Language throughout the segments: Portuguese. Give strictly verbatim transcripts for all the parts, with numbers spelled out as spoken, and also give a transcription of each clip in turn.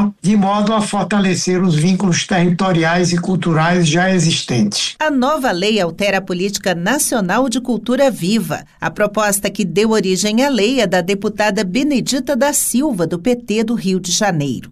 maior, de modo a fortalecer os vínculos territoriais e culturais já existentes. A nova lei altera a Política Nacional de Cultura Viva. A proposta que deu origem à lei é da deputada Benedita da Silva, do P T do Rio de Janeiro.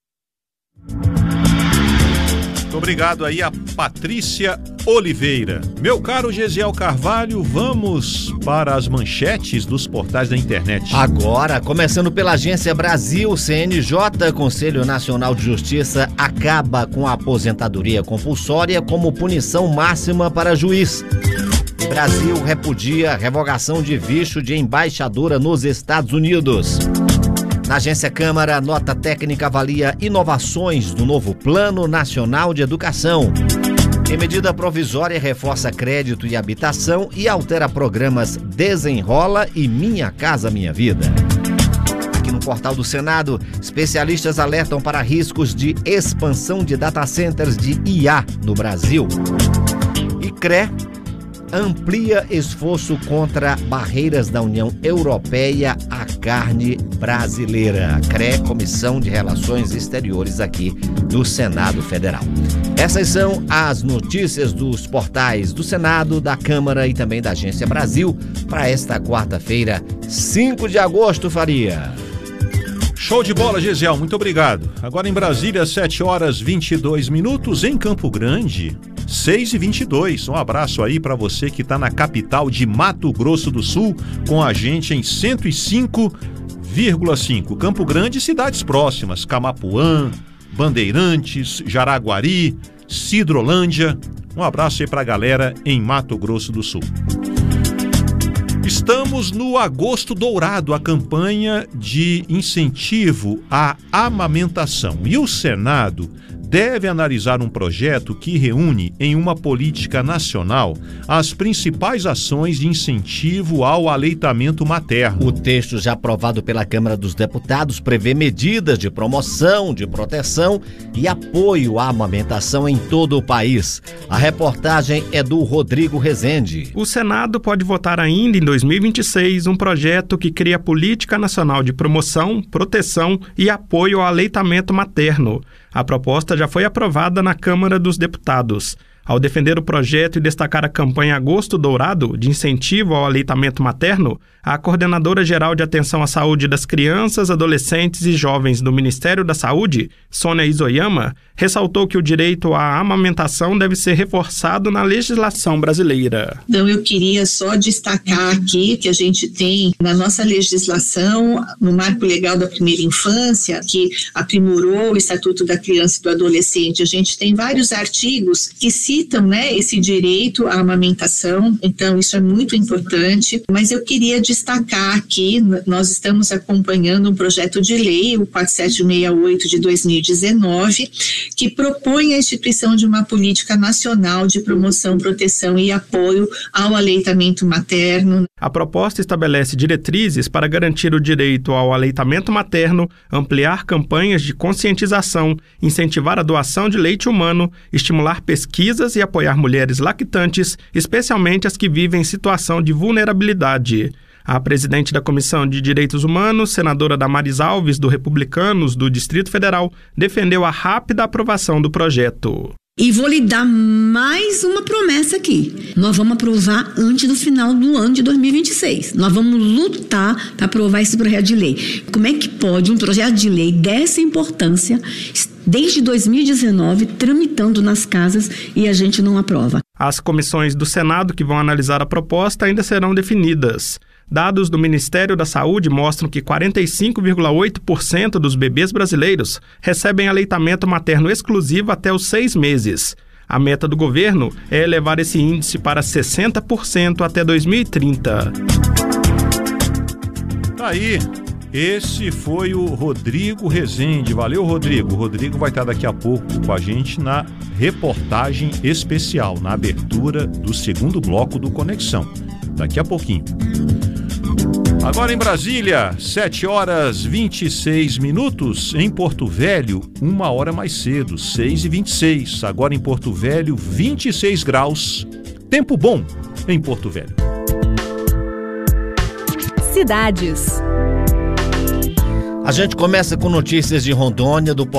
Muito obrigado aí a Patrícia Oliveira. Meu caro Gesiel Carvalho, vamos para as manchetes dos portais da internet. Agora, começando pela Agência Brasil, C N J, Conselho Nacional de Justiça, acaba com a aposentadoria compulsória como punição máxima para juiz. Brasil repudia a revogação de visto de embaixadora nos Estados Unidos. Na Agência Câmara, nota técnica avalia inovações do novo Plano Nacional de Educação. Em medida provisória, reforça crédito e habitação e altera programas Desenrola e Minha Casa Minha Vida. Aqui no portal do Senado, especialistas alertam para riscos de expansão de data centers de I A no Brasil. E C R E amplia esforço contra barreiras da União Europeia à carne brasileira. A C R E, Comissão de Relações Exteriores aqui do Senado Federal. Essas são as notícias dos portais do Senado, da Câmara e também da Agência Brasil para esta quarta-feira, cinco de agosto, Faria. Show de bola, Gesiel, muito obrigado. Agora em Brasília, sete horas e vinte e dois minutos, em Campo Grande, seis e vinte e dois. Um abraço aí para você que está na capital de Mato Grosso do Sul, com a gente em cento e cinco vírgula cinco. Campo Grande e cidades próximas, Camapuã, Bandeirantes, Jaraguari, Sidrolândia. Um abraço aí para a galera em Mato Grosso do Sul. Estamos no Agosto Dourado, a campanha de incentivo à amamentação. E o Senado deve analisar um projeto que reúne em uma política nacional as principais ações de incentivo ao aleitamento materno. O texto já aprovado pela Câmara dos Deputados prevê medidas de promoção, de proteção e apoio à amamentação em todo o país. A reportagem é do Rodrigo Rezende. O Senado pode votar ainda em dois mil e vinte e seis um projeto que cria a Política Nacional de Promoção, Proteção e Apoio ao Aleitamento Materno. A proposta já foi aprovada na Câmara dos Deputados. Ao defender o projeto e destacar a campanha Agosto Dourado, de incentivo ao aleitamento materno, a coordenadora geral de atenção à saúde das crianças, adolescentes e jovens do Ministério da Saúde, Sônia Isoyama, ressaltou que o direito à amamentação deve ser reforçado na legislação brasileira. Então eu queria só destacar aqui que a gente tem na nossa legislação, no Marco Legal da Primeira Infância, que aprimorou o Estatuto da Criança e do Adolescente, a gente tem vários artigos que citam, né, esse direito à amamentação, então isso é muito importante, mas eu queria destacar aqui, nós estamos acompanhando um projeto de lei, o quatro sete seis oito de dois mil e dezenove, que propõe a instituição de uma política nacional de promoção, proteção e apoio ao aleitamento materno. A proposta estabelece diretrizes para garantir o direito ao aleitamento materno, ampliar campanhas de conscientização, incentivar a doação de leite humano, estimular pesquisas e apoiar mulheres lactantes, especialmente as que vivem em situação de vulnerabilidade. A presidente da Comissão de Direitos Humanos, senadora Damares Alves, do Republicanos do Distrito Federal, defendeu a rápida aprovação do projeto. E vou lhe dar mais uma promessa aqui. Nós vamos aprovar antes do final do ano de dois mil e vinte e seis. Nós vamos lutar para aprovar esse projeto de lei. Como é que pode um projeto de lei dessa importância, desde dois mil e dezenove, tramitando nas casas e a gente não aprova? As comissões do Senado que vão analisar a proposta ainda serão definidas. Dados do Ministério da Saúde mostram que quarenta e cinco vírgula oito por cento dos bebês brasileiros recebem aleitamento materno exclusivo até os seis meses. A meta do governo é elevar esse índice para sessenta por cento até dois mil e trinta. Tá aí, esse foi o Rodrigo Rezende. Valeu, Rodrigo. O Rodrigo vai estar daqui a pouco com a gente na reportagem especial, na abertura do segundo bloco do Conexão. Daqui a pouquinho. Agora em Brasília, sete horas e vinte e seis minutos. Em Porto Velho, uma hora mais cedo, seis e vinte e seis. Agora em Porto Velho, vinte e seis graus. Tempo bom em Porto Velho. Cidades. A gente começa com notícias de Rondônia, do